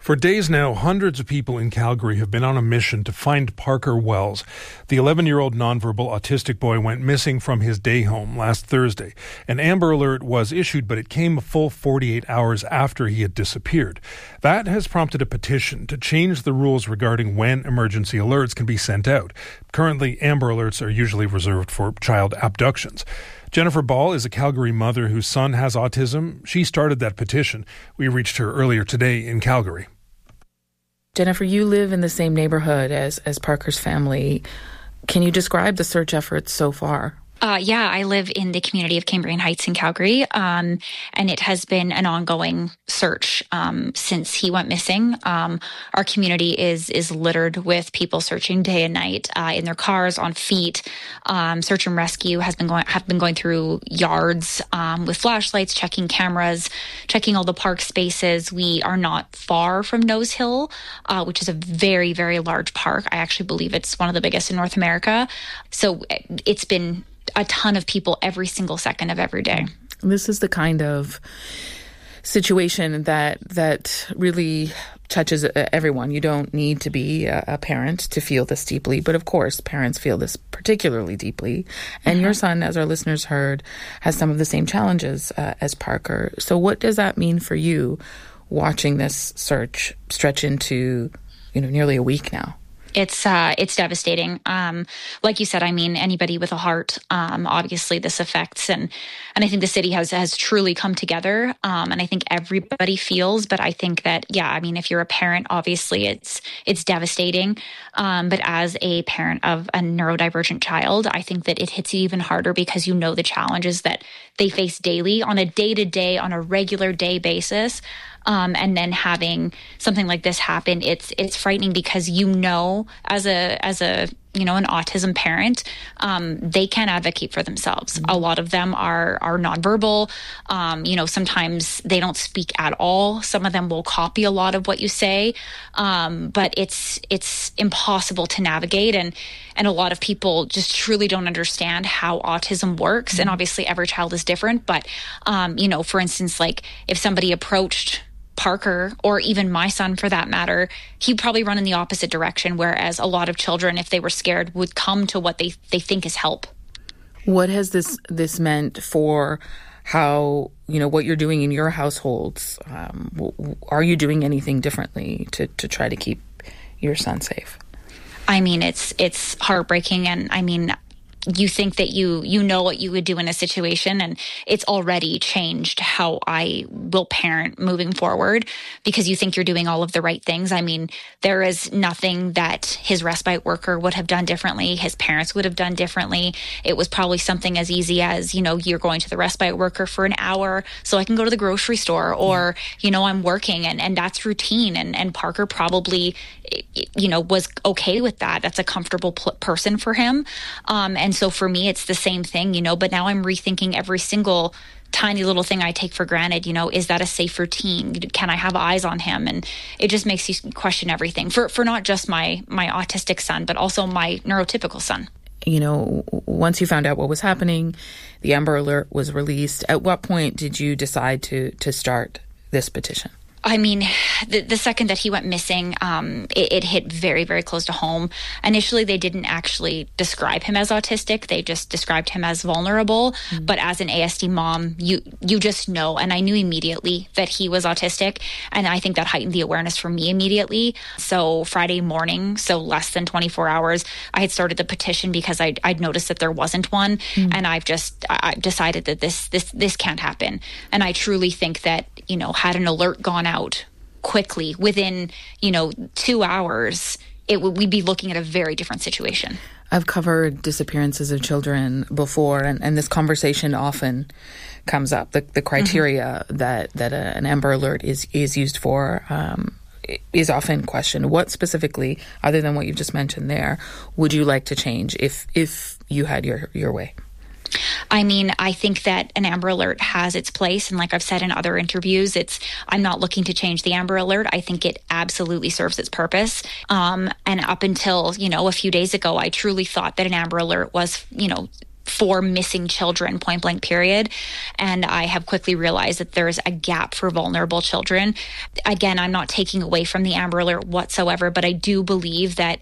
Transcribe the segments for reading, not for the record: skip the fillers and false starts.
For days now, hundreds of people in Calgary have been on a mission to find Parker Wells. The 11-year-old nonverbal autistic boy went missing from his day home last Thursday. An Amber Alert was issued, but it came a full 48 hours after he had disappeared. That has prompted a petition to change the rules regarding when emergency alerts can be sent out. Currently, Amber Alerts are usually reserved for child abductions. Jennifer Ball is a Calgary mother whose son has autism. She started that petition. We reached her earlier today in Calgary. Jennifer, you live in the same neighborhood as Parker's family. Can you describe the search efforts so far? Yeah, I live in the community of Cambrian Heights in Calgary, and it has been an ongoing search since he went missing. Our community is littered with people searching day and night in their cars, on feet. Search and rescue have been going through yards with flashlights, checking cameras, checking all the park spaces. We are not far from Nose Hill, which is a very, very large park. I actually believe it's one of the biggest in North America. So it's been a ton of people every single second of every day. This is the kind of situation that really touches everyone. You don't need to be a parent to feel this deeply, but of course, parents feel this particularly deeply. And your son, as our listeners heard, has some of the same challenges as Parker. So what does that mean for you watching this search stretch into, nearly a week now? It's devastating. Like you said, I mean, anybody with a heart, obviously this affects, and I think the city has truly come together. And I think everybody feels, but I think that, if you're a parent, obviously it's devastating. But as a parent of a neurodivergent child, I think that it hits you even harder because you know the challenges that they face daily on a day-to-day, on a regular day basis. And then having something like this happen, it's frightening because as an autism parent, they can't advocate for themselves. Mm-hmm. A lot of them are nonverbal. Sometimes they don't speak at all. Some of them will copy a lot of what you say, but it's impossible to navigate. And a lot of people just truly don't understand how autism works. Mm-hmm. And obviously every child is different. But, for instance, like if somebody approached Parker, or even my son for that matter, he'd probably run in the opposite direction, whereas a lot of children, if they were scared, would come to what they think is help. What has this meant for how, what you're doing in your households? Are you doing anything differently to try to keep your son safe? I mean, it's heartbreaking, and I mean, you think that you know what you would do in a situation, and it's already changed how I will parent moving forward because you think you're doing all of the right things. I mean, there is nothing that his respite worker would have done differently, his parents would have done differently. It was probably something as easy as, you're going to the respite worker for an hour so I can go to the grocery store, or, I'm working, and that's routine. And Parker probably, was okay with that. That's a comfortable person for him. And so for me, it's the same thing, but now I'm rethinking every single tiny little thing I take for granted. Is that a safe routine? Can I have eyes on him? And it just makes you question everything for not just my autistic son, but also my neurotypical son. Once you found out what was happening, the Amber Alert was released. At what point did you decide to start this petition? I mean, the second that he went missing, it hit very, very close to home. Initially, they didn't actually describe him as autistic. They just described him as vulnerable. Mm-hmm. But as an ASD mom, you just know. And I knew immediately that he was autistic. And I think that heightened the awareness for me immediately. So Friday morning, so less than 24 hours, I had started the petition because I'd noticed that there wasn't one. Mm-hmm. And I decided that this can't happen. And I truly think that, had an alert gone out quickly within 2 hours, we'd be looking at a very different situation. I've covered disappearances of children before, and this conversation often comes up. The criteria mm-hmm. that an Amber Alert is used for is often questioned. What specifically, other than what you've just mentioned there, would you like to change if you had your way? I mean, I think that an Amber Alert has its place. And like I've said in other interviews, I'm not looking to change the Amber Alert. I think it absolutely serves its purpose. And up until, a few days ago, I truly thought that an Amber Alert was, for missing children, point blank period. And I have quickly realized that there's a gap for vulnerable children. Again, I'm not taking away from the Amber Alert whatsoever, but I do believe that,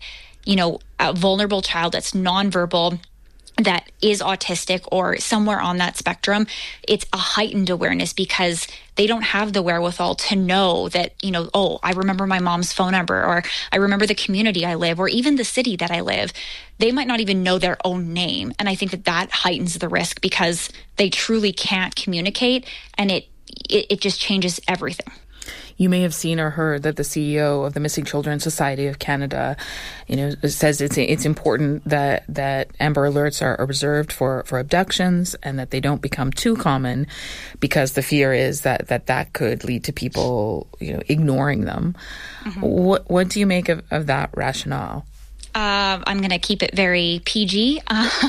a vulnerable child that's nonverbal, that is autistic or somewhere on that spectrum, it's a heightened awareness because they don't have the wherewithal to know that, I remember my mom's phone number, or I remember the community I live, or even the city that I live. They might not even know their own name. And I think that heightens the risk because they truly can't communicate, and it just changes everything. You may have seen or heard that the CEO of the Missing Children Society of Canada, says it's important that Amber Alerts are reserved for abductions and that they don't become too common, because the fear is that could lead to people, ignoring them. Mm-hmm. What do you make of that rationale? I'm going to keep it very PG.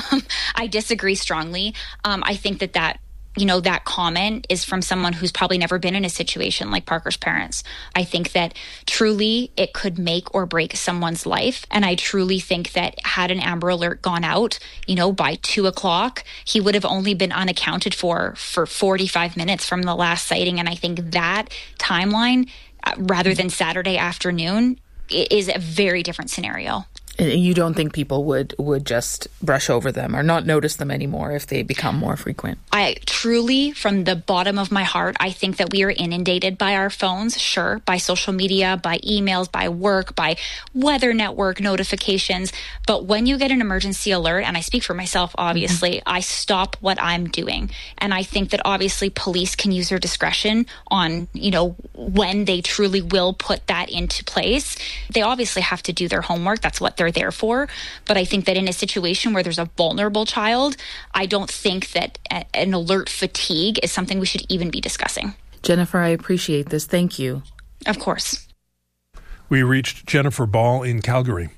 I disagree strongly. I think that comment is from someone who's probably never been in a situation like Parker's parents. I think that truly it could make or break someone's life. And I truly think that had an Amber Alert gone out, by 2:00, he would have only been unaccounted for 45 minutes from the last sighting. And I think that timeline, rather than Saturday afternoon, is a very different scenario. You don't think people would just brush over them or not notice them anymore if they become more frequent? I truly, from the bottom of my heart, I think that we are inundated by our phones, sure, by social media, by emails, by work, by Weather Network notifications. But when you get an emergency alert, and I speak for myself, obviously, I stop what I'm doing. And I think that obviously police can use their discretion on, when they truly will put that into place. They obviously have to do their homework. That's what they're there for. But I think that in a situation where there's a vulnerable child, I don't think that an alert fatigue is something we should even be discussing. Jennifer, I appreciate this. Thank you. Of course. We reached Jennifer Ball in Calgary.